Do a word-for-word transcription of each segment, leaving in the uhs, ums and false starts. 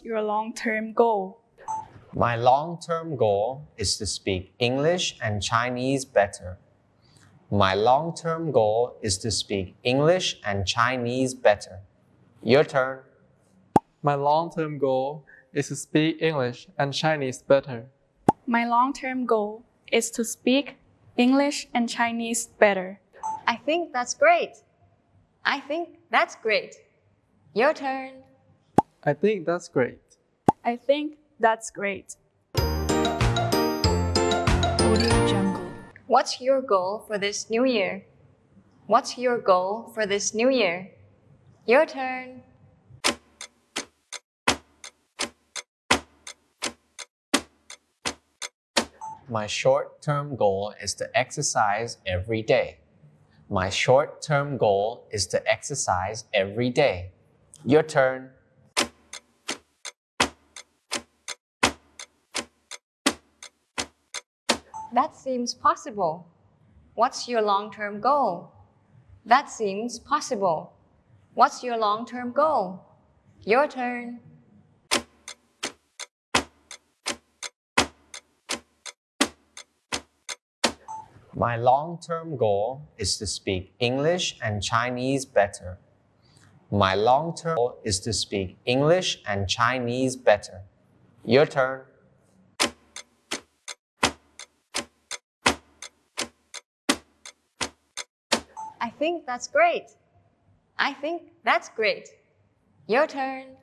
your long-term goal? My long-term goal is to speak English and Chinese better. My long-term goal is to speak English and Chinese better. Your turn. My long-term goal is to speak English and Chinese better. My long-term goal is to speak English and Chinese better. I think that's great. I think that's great. Your turn. I think that's great. I think that's great. Audio Jungle. What's your goal for this new year? What's your goal for this new year? Your turn. My short-term goal is to exercise every day. My short-term goal is to exercise every day. Your turn. That seems possible. What's your long-term goal? That seems possible. What's your long-term goal? Your turn. My long-term goal is to speak English and Chinese better. My long-term goal is to speak English and Chinese better. Your turn. I think that's great. I think that's great. Your turn.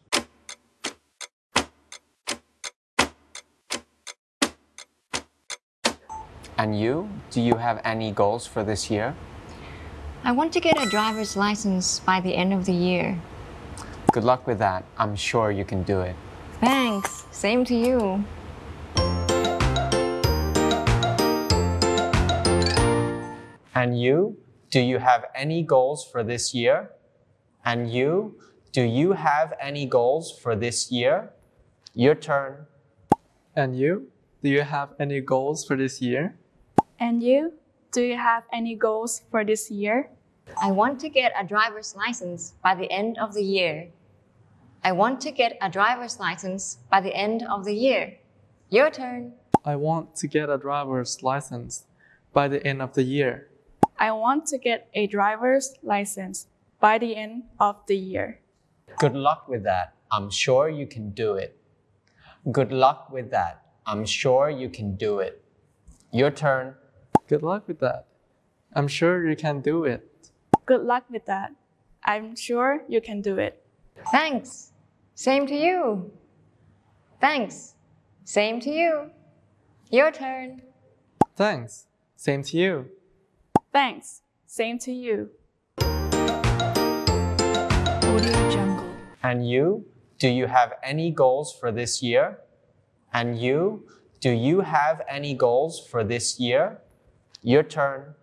And you, do you have any goals for this year? I want to get a driver's license by the end of the year. Good luck with that. I'm sure you can do it. Thanks. Same to you. And you, do you have any goals for this year? And you, do you have any goals for this year? Your turn. And you? Do you have any goals for this year? And you? Do you have any goals for this year? I want to get a driver's license by the end of the year. I want to get a driver's license by the end of the year. Your turn. I want to get a driver's license by the end of the year. I want to get a driver's license by the end of the year. Good luck with that. I'm sure you can do it. Good luck with that. I'm sure you can do it. Your turn. Good luck with that. I'm sure you can do it. Good luck with that. I'm sure you can do it. Thanks. Same to you. Thanks. Same to you. Your turn. Thanks. Same to you. Thanks. Same to you. Audio Jungle. And you, do you have any goals for this year? And you, do you have any goals for this year? Your turn.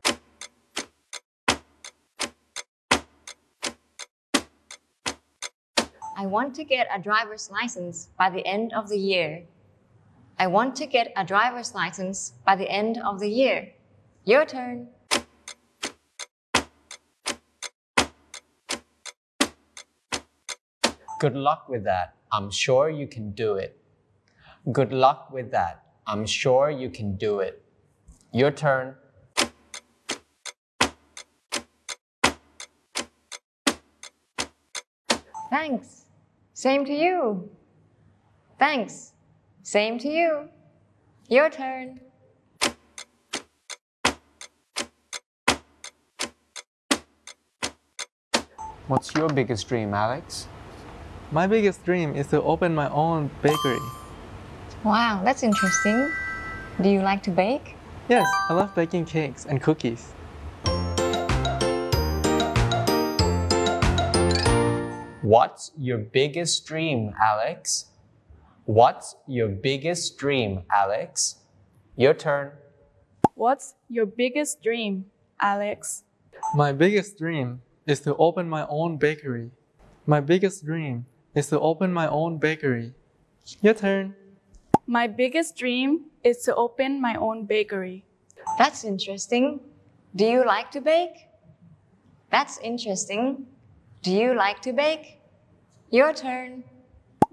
I want to get a driver's license by the end of the year. I want to get a driver's license by the end of the year. Your turn. Good luck with that. I'm sure you can do it. Good luck with that. I'm sure you can do it. Your turn. Thanks. Same to you. Thanks. Same to you. Your turn. What's your biggest dream, Alex? My biggest dream is to open my own bakery. Wow, that's interesting. Do you like to bake? Yes, I love baking cakes and cookies. What's your biggest dream, Alex? What's your biggest dream, Alex? Your turn. What's your biggest dream, Alex? My biggest dream is to open my own bakery. My biggest dream is to open my own bakery. Your turn. My biggest dream is to open my own bakery. That's interesting. Do you like to bake? That's interesting. Do you like to bake? Your turn.